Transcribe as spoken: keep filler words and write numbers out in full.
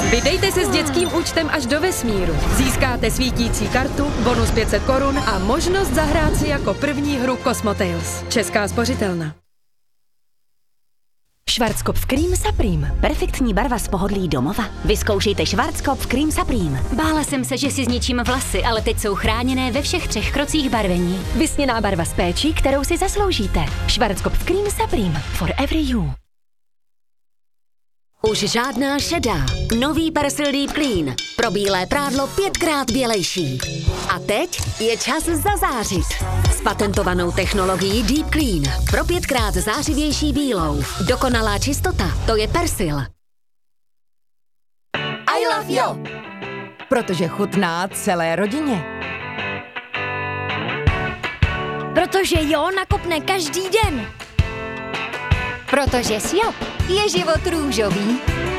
Vydejte se s dětským účtem až do vesmíru. Získáte svítící kartu, bonus pět set korun a možnost zahrát si jako první hru Cosmotales. Česká spořitelna. Schwarzkopf Cream Supreme. Perfektní barva z pohodlí domova. Vyzkoušejte Schwarzkopf Cream Supreme. Bála jsem se, že si zničím vlasy, ale teď jsou chráněné ve všech třech krocích barvení. Vysněná barva s péčí, kterou si zasloužíte. Schwarzkopf Cream Supreme. For every you. Už žádná šedá. Nový Persil Deep Clean. Pro bílé prádlo pětkrát bělejší. A teď je čas zazářit. S patentovanou technologií Deep Clean. Pro pětkrát zářivější bílou. Dokonalá čistota, to je Persil. I love you. Protože chutná celé rodině. Protože jo nakopne každý den. Protože Sjop je život růžový.